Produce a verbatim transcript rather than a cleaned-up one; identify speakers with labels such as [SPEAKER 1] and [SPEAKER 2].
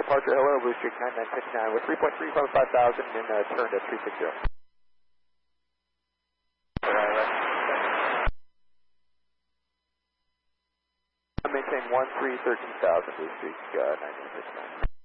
[SPEAKER 1] departure, hello, Blue Streak nine nine six nine with three point three five five thousand and uh, turn to three six zero. Maintain one three thirteen thousand, Blue Streak uh, nine nine six nine.